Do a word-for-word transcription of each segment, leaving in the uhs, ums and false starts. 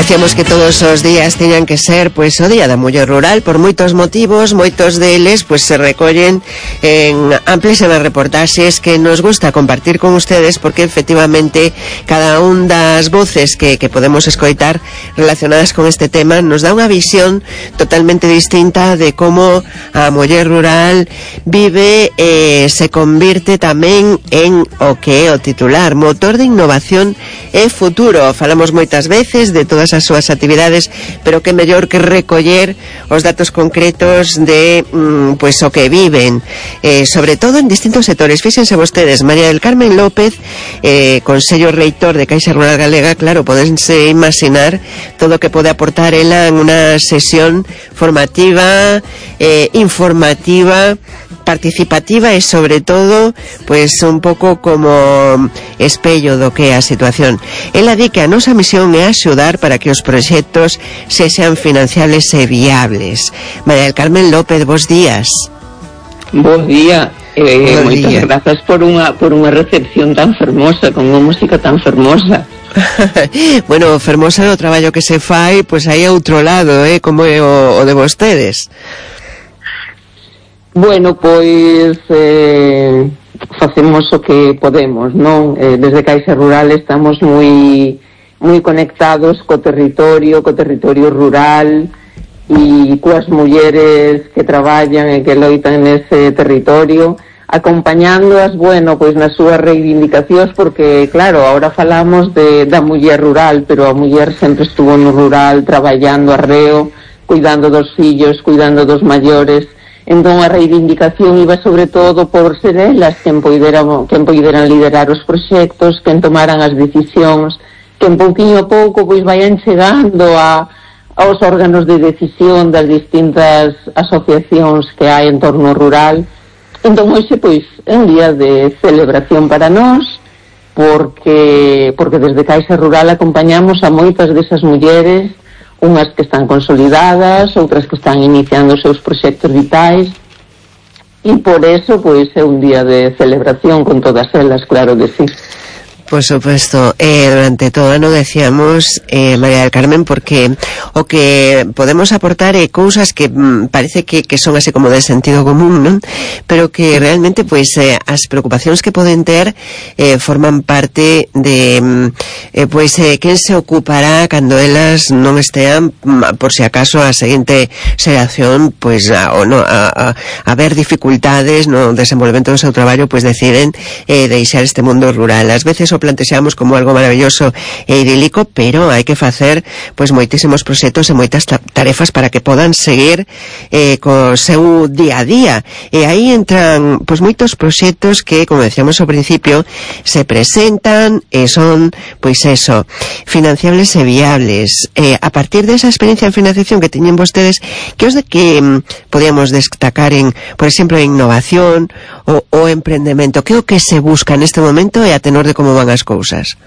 Dicíamos que todos os días teñan que ser pois o Día da Muller Rural por moitos motivos, moitos deles pois se recollen en amplísimas reportaxes que nos gusta compartir con ustedes, porque efectivamente cada un das voces que, que podemos escoitar relacionadas con este tema nos dá unha visión totalmente distinta de como a muller rural vive e se convirte tamén en o que é o titular, motor de innovación e futuro. Falamos moitas veces de todas as súas actividades, pero que mellor que recoller os datos concretos de mm, pues o que viven, eh, sobre todo en distintos sectores. Fíxense vostedes, María del Carmen López, eh, Consello Reitor de Caixa Rural Galega, claro, podense imaginar todo o que pode aportar ela en unha sesión formativa, eh, informativa, participativa e sobre todo pues un pouco como espello do que é a situación. Ela di que a nosa misión é axudar para que os proxectos sexan financiables e viables. María del Carmen López, bos días. Bos día. Eh, Bos moitas día. grazas por unha por unha recepción tan fermosa, con unha música tan fermosa. Bueno, fermosa no traballo que se fai, pois pues aí a outro lado, eh, como é o, o de vostedes. Bueno, pois eh, facemos o que podemos, non? Eh, desde Caixa Rural estamos moi moi conectados co territorio, co territorio rural e coas mulleres que traballan e que loitan nese territorio, acompañándoas, bueno, pois nas súas reivindicacións, porque, claro, ahora falamos de, da muller rural, pero a muller sempre estuvo no rural, traballando arreo, cuidando dos fillos, cuidando dos maiores. Entón a reivindicación iba sobre todo por ser elas quen poideran, quen poideran liderar os proxectos, quen tomaran as decisións, que en pouquinho a pouco pois vayan chegando a, aos órganos de decisión das distintas asociacións que hai en torno rural. Entón hoxe pois é un día de celebración para nós, porque porque desde Caixa Rural acompañamos a moitas desas mulleres, unhas que están consolidadas, outras que están iniciando os seus proxectos vitais, e por eso pois é un día de celebración con todas elas, claro que sí. Por supuesto, eh, durante todo o ano decíamos, eh, María del Carmen, porque o que podemos aportar é cousas que mm, parece que, que son así como de sentido común, non? Pero que realmente, pois, eh, as preocupacións que poden ter eh, forman parte de, eh, pois, eh, quen se ocupará cando elas non estean, por si acaso a seguinte xeración, pois, a, o no, a, a, a ver dificultades no desenvolvemento do seu traballo, pois deciden eh, deixar este mundo rural. Ás veces o plantexamos como algo maravilloso e idílico, pero hai que facer pois moitísimos proxectos e moitas tarefas para que podan seguir eh, co seu día a día. E aí entran pois moitos proxectos que, como decíamos ao principio, se presentan e son, pois eso, financiables e viables. Eh, a partir desa experiencia en financiación que teñen vostedes, que os de que mm, podíamos destacar en, por exemplo, innovación o, o emprendemento, que é o que se busca neste momento e a tenor de como van as cousas?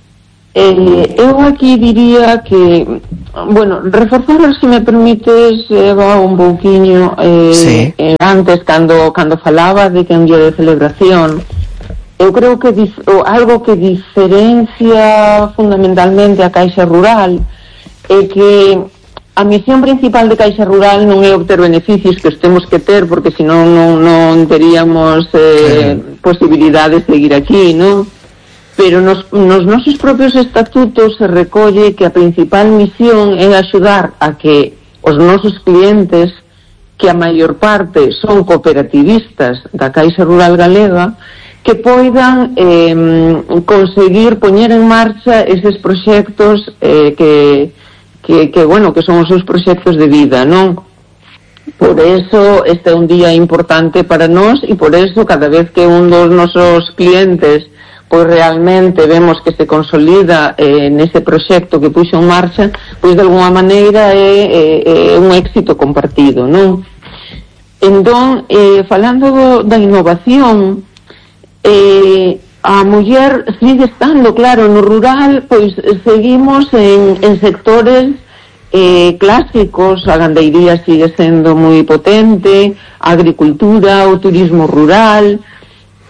Eh, eu aquí diría que, bueno, reforzar, se me permites, Eva, un pouquiño eh, sí. eh, antes, cando, cando falaba de que é un día de celebración, eu creo que dif, algo que diferencia fundamentalmente a Caixa Rural é que a misión principal de Caixa Rural non é obter beneficios que os temos que ter, porque senón non, non teríamos eh, sí. posibilidades de seguir aquí, non? Pero nos, nos nosos propios estatutos se recolle que a principal misión é axudar a que os nosos clientes, que a maior parte son cooperativistas da Caixa Rural Galega, que poidan eh, conseguir poñer en marcha eses proxectos eh, que, que, que, bueno, que son os seus proxectos de vida, non? Por eso este é un día importante para nós e por eso cada vez que un dos nosos clientes pois realmente vemos que se consolida eh, nese proxecto que puxo en marcha, pois de alguma maneira é, é, é un éxito compartido, non? Entón, eh, falando do, da innovación, eh, a muller sigue estando, claro, no rural, pois seguimos en, en sectores eh, clásicos, a gandeiría sigue sendo moi potente, a agricultura, o turismo rural.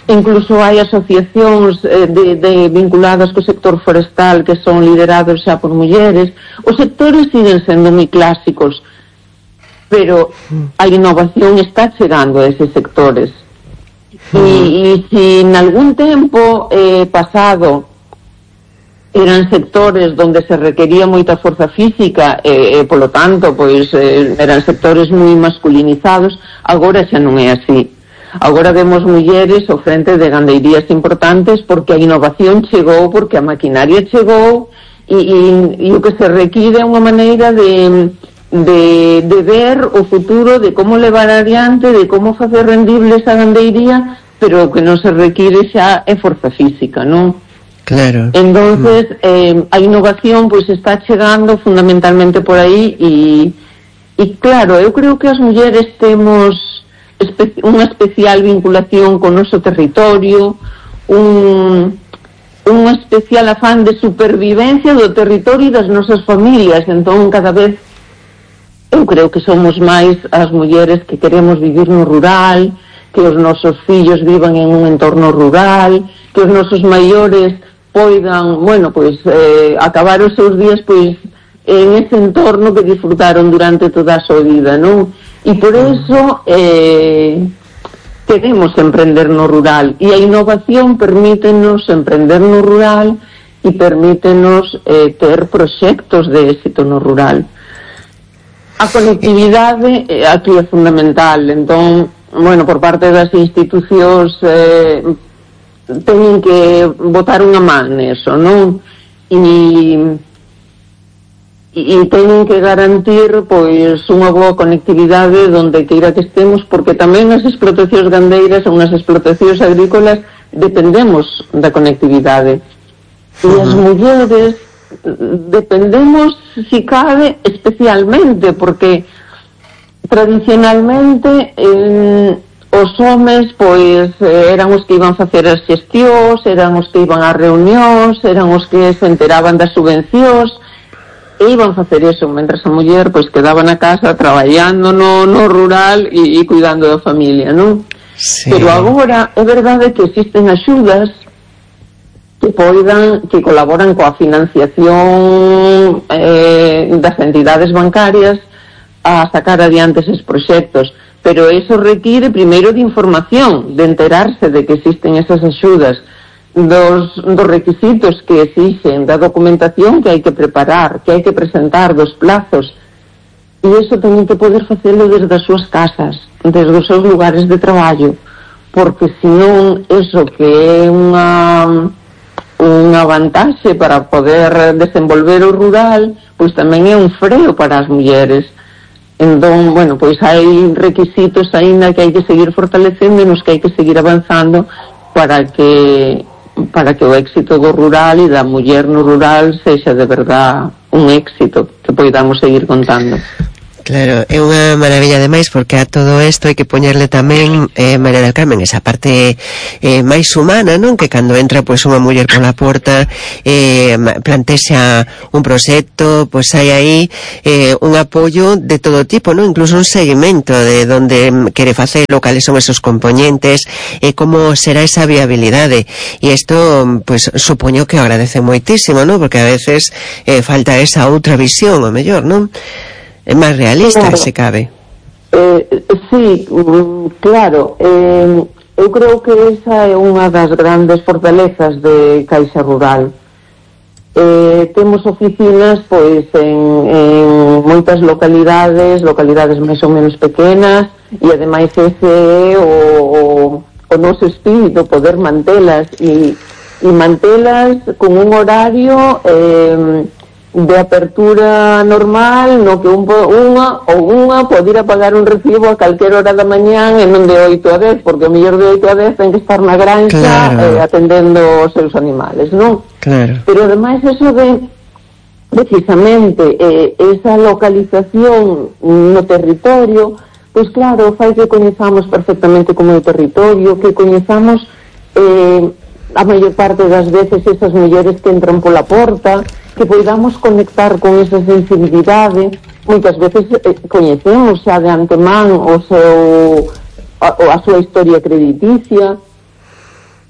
incluso hai asociacións eh, de, de vinculadas co sector forestal que son liderados xa por mulleres. Os sectores siguen sendo moi clásicos, pero a innovación está chegando a eses sectores. E, e se en algún tempo eh, pasado eran sectores donde se requería moita forza física e, e polo tanto, pois eh, eran sectores moi masculinizados, agora xa non é así. Agora vemos mulleres ao frente de gandeirías importantes porque a innovación chegou, porque a maquinaria chegou e, e, e o que se require é unha maneira de, de, de ver o futuro, de como levar adiante, de como facer rendible esa gandeiría, pero o que non se require xa é forza física, non? Claro. Entonces, eh, a innovación pois está chegando fundamentalmente por aí e, e claro, eu creo que as mulleres temos espe unha especial vinculación con o noso territorio, un, un especial afán de supervivencia do territorio e das nosas familias. Entón, cada vez eu creo que somos máis as mulleres que queremos vivir no rural, que os nosos fillos vivan en un entorno rural, que os nosos maiores poidan, bueno, pois eh, acabar os seus días pois en ese entorno que disfrutaron durante toda a súa vida, non? E por eso eh, queremos emprender no rural e a innovación permítenos emprender no rural e permítenos eh, ter proxectos de éxito no rural. A conectividade eh, aquí é fundamental, entón, bueno, por parte das institucións eh, teñen que botar unha man neso, non? E, e teñen que garantir pois unha boa conectividade donde queira que estemos, porque tamén as explotacións gandeiras ou as explotacións agrícolas dependemos da conectividade. E as mulleres dependemos, si cabe, especialmente, porque tradicionalmente eh, os homes, pois, eran os que iban facer as xestións, eran os que iban ás reunións, eran os que se enteraban das subvencións, e iban facer eso, mentras a muller, pois, quedaba na casa traballando no, no rural e, e cuidando da familia, non? Sí. Pero agora, é verdade que existen axudas que poidan, que colaboran coa financiación eh, das entidades bancarias a sacar adiante eses proxectos. Pero eso require primeiro de información, de enterarse de que existen esas axudas, dos, dos requisitos que exixen, da documentación que hai que preparar, que hai que presentar, dos plazos. E iso teñen que poder facelo desde as súas casas, desde os seus lugares de traballo, porque senón eso que é unha, unha vantaxe para poder desenvolver o rural, pois tamén é un freo para as mulleres. Entón, bueno, pois hai requisitos aínda que hai que seguir fortalecendo e nos que hai que seguir avanzando para que para que o éxito do rural e da muller no rural sexa de verdad un éxito que poidamos seguir contando. Claro, é unha maravilla ademais porque a todo isto hai que poñerle tamén, eh, María del Carmen, esa parte eh, máis humana, non? Que cando entra pois unha muller pola porta eh, plantexa un proxecto, pois hai aí eh, un apoio de todo tipo, non? Incluso un seguimento de onde quere facelo, cales son esos componentes e eh, como será esa viabilidade. E isto, pois, supoño que agradece moitísimo, non? Porque a veces eh, falta esa outra visión, o mellor, non? É máis realista, claro. Se cabe. Eh, sí, claro. Eh, eu creo que esa é unha das grandes fortalezas de Caixa Rural. Eh, temos oficinas pois en, en moitas localidades, localidades máis ou menos pequenas, e ademais ese é o, o, o noso espírito, poder mantelas e, e mantelas con un horario eh, de apertura normal, no que un, unha ou unha pode ir a pagar un recibo a calquera hora da mañán e non de oito a dez, porque o mellor de oito a dez ten que estar na granxa, claro, eh, atendendo os seus animales, non? Claro. Pero ademais eso de precisamente eh, esa localización no territorio, pois claro, fai que coñezamos perfectamente como o territorio, que coñezamos eh, a maior parte das veces esas mulleres que entran pola porta, que poidamos conectar con esa sensibilidade. Moitas veces eh, coñecemos xa de antemán o seu, a, a súa historia crediticia,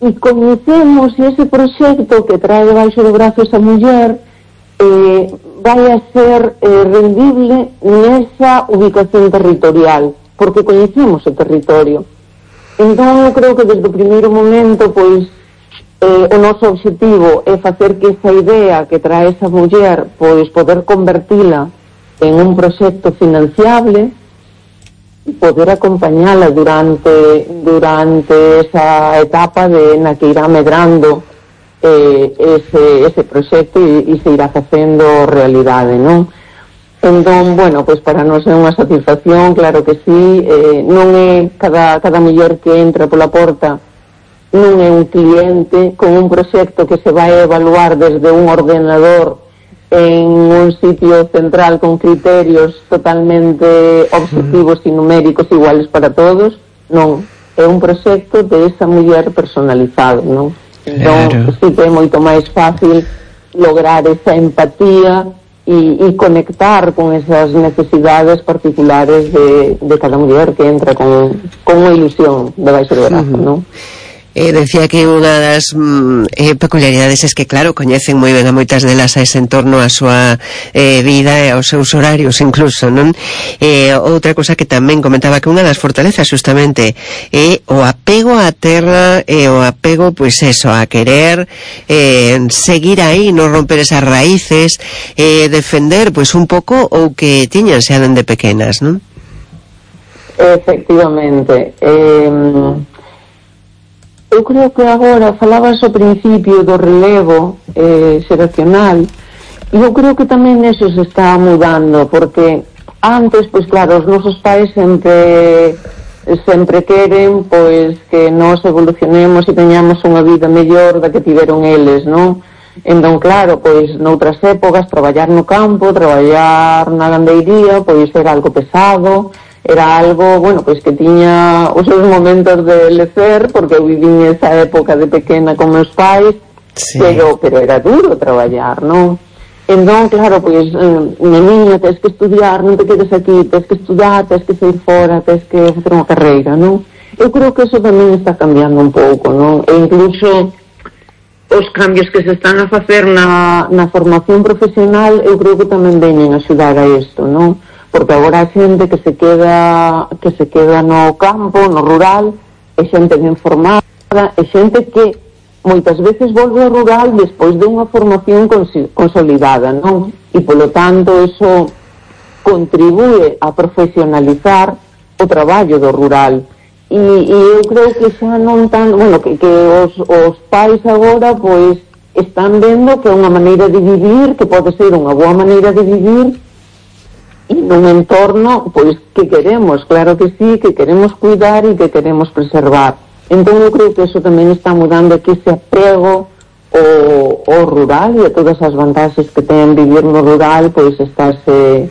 e coñecemos ese proxecto que trae debaixo do brazo esa muller eh, vai a ser eh, rendible nesa ubicación territorial, porque coñecemos o territorio. Entón, eu creo que desde o primeiro momento, pois, eh, o noso objetivo é facer que esa idea que trae esa muller, pois, poder convertila en un proxecto financiable e poder acompañala durante durante esa etapa de na que irá medrando eh, ese, ese proxecto e, e se irá facendo realidade, non? Entón, bueno, pois para nós é unha satisfacción, claro que sí, eh, non é cada, cada muller que entra pola porta non é un cliente con un proxecto que se vai evaluar desde un ordenador en un sitio central con criterios totalmente objetivos e numéricos iguales para todos. Non, é un proxecto de esa muller personalizado, non? Entón, claro, sí que é moito máis fácil lograr esa empatía e, e conectar con esas necesidades particulares de, de cada muller que entra con, con unha ilusión debaixo do brazo, uh-huh. non? Eh, decía que unha das mm, eh, peculiaridades es que, claro, coñecen moi ben a moitas delas a ese entorno, a súa eh, vida e aos seus horarios incluso, non? Eh, outra cosa que tamén comentaba que unha das fortalezas justamente é o apego á terra e o apego, pois eso, a querer eh, seguir aí, non romper esas raíces, eh, defender, pois un pouco o que tiñan xa dende pequenas, non? Efectivamente. Eh... Eu creo que agora falabas ao principio do relevo eh, xeracional e eu creo que tamén eso se está mudando, porque antes, pois claro, os nosos pais sempre sempre queren pois que nós evolucionemos e teñamos unha vida mellor da que tiveron eles, non? Entón, claro, pois noutras épocas traballar no campo, traballar na gandeiría, pois era algo pesado, era algo, bueno, pois que tiña os seus momentos de lecer, porque eu viví esa época de pequena con meus pais, sí. pero, pero era duro traballar, non? Entón, claro, pois, eh, niña, tens que estudiar, non te quedes aquí, tens que estudar, tens que sair fora, tens que facer unha carreira, non? Eu creo que eso tamén está cambiando un pouco, non? E incluso os cambios que se están a facer na, na formación profesional, eu creo que tamén veñen a axudar a isto, non? Porque agora a xente que se queda que se queda no campo, no rural, é xente ben formada, é xente que moitas veces volve ao rural despois de unha formación consolidada, non? E polo tanto eso contribúe a profesionalizar o traballo do rural. E, e eu creo que xa non tan, bueno, que, que os, os pais agora pois están vendo que é unha maneira de vivir, que pode ser unha boa maneira de vivir e nun entorno, pois, que queremos, claro que sí, que queremos cuidar e que queremos preservar. Entón, eu creo que eso tamén está mudando, que ese apego ao, ao rural e a todas as vantaxes que ten vivir no rural, pois, estáse,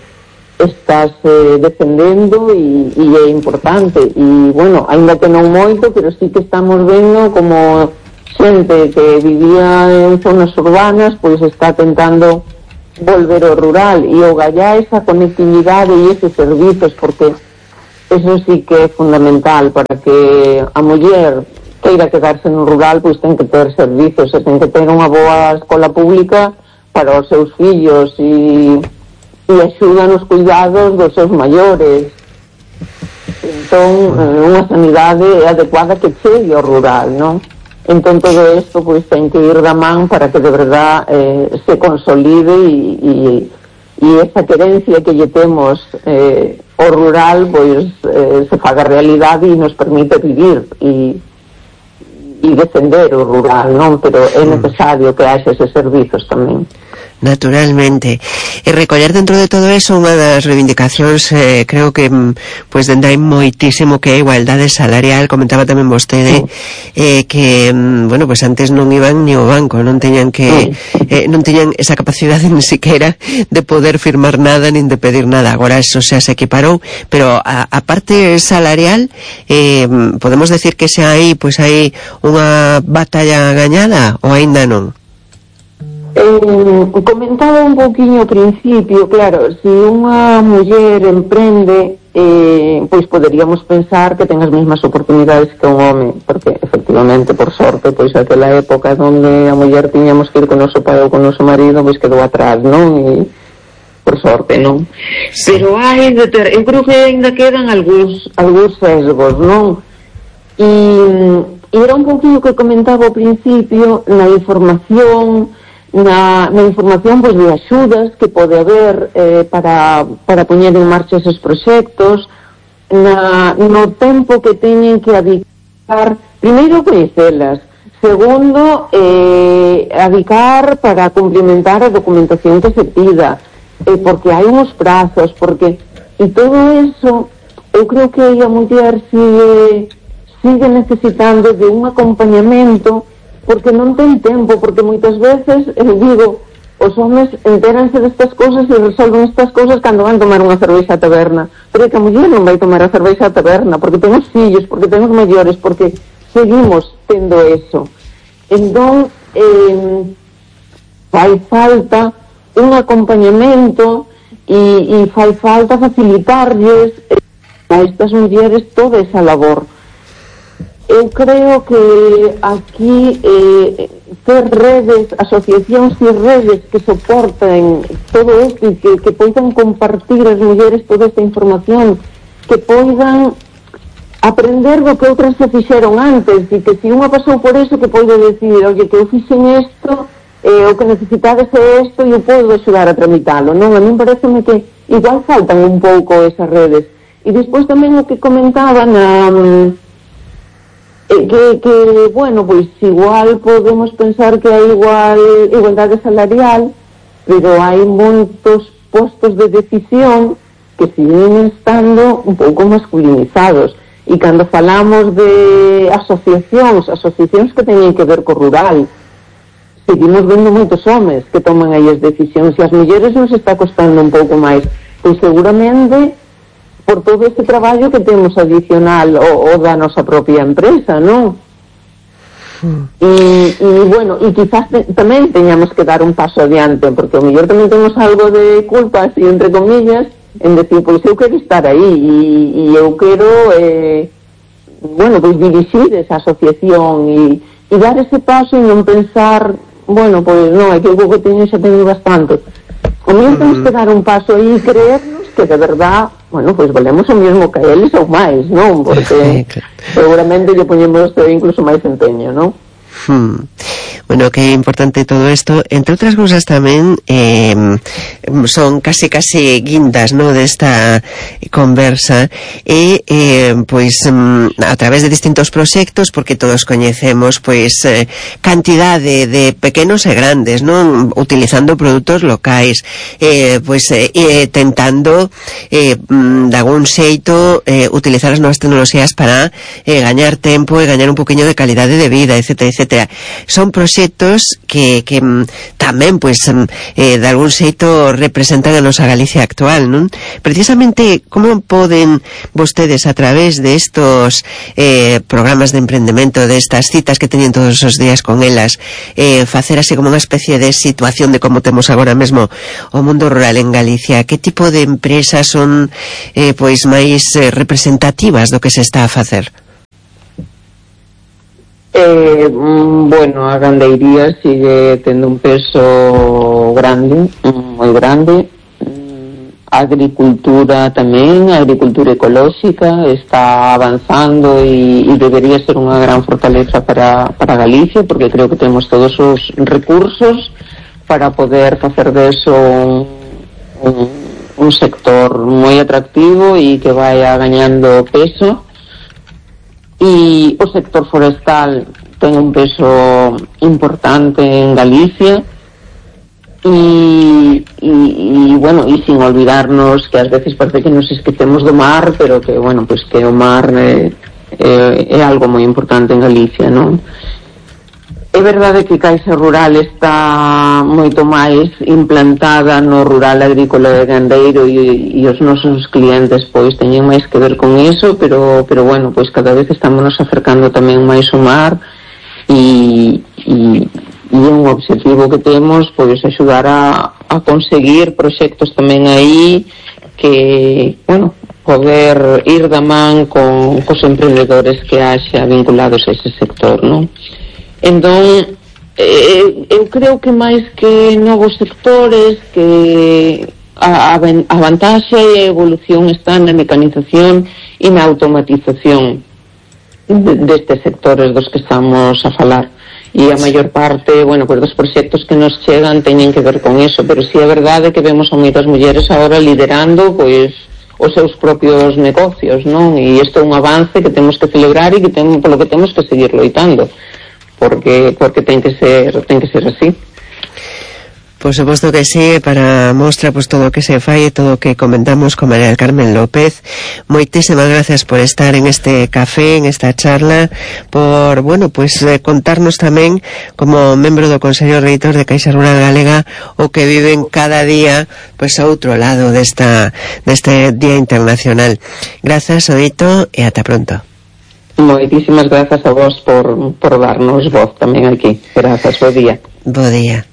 estáse defendendo e, e é importante. E, bueno, ainda que non moito, pero sí que estamos vendo como xente que vivía en zonas urbanas, pois, está tentando volver ao rural e o gallar esa conectividade e esos servizos, porque eso sí que é fundamental para que a muller queira quedarse no rural, pois ten que ter servizos e ten que ter unha boa escola pública para os seus fillos e, e axuda nos cuidados dos seus maiores. Entón, unha sanidade adecuada que chegue ao rural, non? Entón todo isto pois ten que ir da man para que de verdad eh, se consolide e, e, e esa querencia que lle temos eh, ao rural pois eh, se faga realidade e nos permite vivir e, e defender o rural, non? Pero é necesario que haxa eses servizos tamén. Naturalmente. E recoller dentro de todo eso unha das reivindicacións eh, creo que pois dende hai moitísimo que é a igualdade salarial. Comentaba tamén vostede eh, que bueno, pois antes non iban ni ao banco, non teñan que eh, non teñan esa capacidade ni siquiera de poder firmar nada nin de pedir nada. Agora eso xa se equiparou, pero a, a parte salarial eh, podemos decir que xa hai pois hai unha batalla gañada ou aínda non? Eh, comentaba un pouquiño ao principio, claro, se unha muller emprende eh, pois poderíamos pensar que ten as mesmas oportunidades que un home, porque efectivamente, por sorte, pois aquela época onde a muller tiñamos que ir con o noso pai ou con o noso marido, pois quedou atrás, non? E por sorte, non? Sí. Pero hai de ter, eu creo que ainda quedan algúns algúns sesgos, non? E, e era un pouquinho que comentaba ao principio na información, na, na información pois, de axudas que pode haber eh, para, para poñer en marcha esos proxectos, na, no tempo que teñen que adicar, primeiro coñecelas, segundo, eh, adicar para cumplimentar a documentación que se pida, eh, porque hai uns prazos, porque e todo eso, eu creo que a muller sigue, sigue necesitando de un acompañamento, porque non ten tempo, porque moitas veces, eu digo, os homes enteranse destas cousas e resolven estas cousas cando van tomar unha cervexa a taberna, pero que a muller non vai tomar a cervexa a taberna, porque ten os fillos, porque ten os maiores, porque seguimos tendo eso. Entón, eh, fai falta un acompañamento e, e fai falta facilitarlles a estas mulleres toda esa labor. Eu creo que aquí eh, ter redes, asociacións e redes que soporten todo isto e que, que poidan compartir as mulleres toda esta información, que poidan aprender do que outras se fixeron antes e que se unha pasou por eso que poida decir, oye, que eu fixen isto, eh, o que necesitades é isto e eu podo axudar a tramitalo, non? A mí pareceme que igual faltan un pouco esas redes. E despois tamén o que comentaba na... Eh, que, que, bueno, pois igual podemos pensar que hai igual igualdade salarial, pero hai moitos postos de decisión que siguen estando un pouco masculinizados. E cando falamos de asociacións, asociacións que teñen que ver co rural, seguimos vendo moitos homes que toman aí as decisións e as mulleres nos está costando un pouco máis, pois seguramente por todo este traballo que temos adicional o, o da nosa propia empresa, non? Mm. E, e, bueno, e quizás te, tamén teñamos que dar un paso adiante, porque o mellor tamén temos algo de culpa, así, entre comillas, en decir, pois eu quero estar aí e, e eu quero, eh, bueno, pois dirixir esa asociación e, e dar ese paso e non pensar, bueno, pois non, é que o que teño xa teño bastante. O mellor mm. temos que dar un paso aí e creernos que de verdad, bueno, pois valemos o mesmo que eles ou máis, non? Porque seguramente lle poñemos incluso máis empeño, non? Hmm. Bueno, que importante todo esto, entre outras cousas tamén eh, son casi casi guindas, ¿no?, desta conversa e eh, pois a través de distintos proxectos, porque todos coñecemos pois eh, cantidade de pequenos e grandes, non, utilizando produtos locais, eh, pois eh, tentando eh, de algún xeito eh, utilizar as novas tecnoloxías para eh, gañar tempo e gañar un poquinho de calidade de vida, etcétera, etcétera. Son proxectos que, que tamén, pois, eh, de algún xeito representan a nosa Galicia actual, non? Precisamente, como poden vostedes, a través de estos eh, programas de emprendemento, de estas citas que teñen todos os días con elas, eh, facer así como unha especie de situación de como temos agora mesmo o mundo rural en Galicia? Que tipo de empresas son, eh, pois, máis eh, representativas do que se está a facer? Eh, bueno, a gandeiría sigue tendo un peso grande, moi grande. A agricultura tamén, a agricultura ecolóxica está avanzando e, e debería ser unha gran fortaleza para, para Galicia, porque creo que temos todos os recursos para poder facer deso un, un, un sector moi atractivo e que vaya gañando peso. E o sector forestal ten un peso importante en Galicia e, e, e bueno, e sin olvidarnos que ás veces parece que nos esquecemos do mar, pero que, bueno, pues que o mar é, é, é algo moi importante en Galicia, non? É verdade que Caixa Rural está moito máis implantada no rural agrícola e gandeiro e, e os nosos clientes pois teñen máis que ver con iso, pero, pero bueno, pois cada vez estamos nos acercando tamén máis ao mar e, e, e é un objetivo que temos pois axudar a, a conseguir proxectos tamén aí que, bueno, poder ir da man con cos emprendedores que haxa vinculados a ese sector, non? Entón, eh, eu creo que máis que novos sectores, que a, a vantaxe e a evolución está na mecanización e na automatización destes sectores dos que estamos a falar, e a maior parte, bueno, pues dos proxectos que nos chegan teñen que ver con eso, pero si sí é verdade que vemos a moitas mulleres agora liderando pois os seus propios negocios, non? E isto é un avance que temos que celebrar e que temos, polo que temos que seguir loitando, porque porque ten que ser ten que ser así. Por suposto que sí, para mostra pues todo o que se fai e todo o que comentamos con María del Carmen López. Moitísimas gracias por estar en este café, en esta charla, por, bueno, pues eh, contarnos tamén como membro do Consello Reitor de Caixa Rural Galega o que viven cada día pues a outro lado desta deste Día Internacional. Grazas, Oito, e ata pronto. Moitísimas grazas a vos por, por darnos voz tamén aquí. Grazas, bo día. Bo día.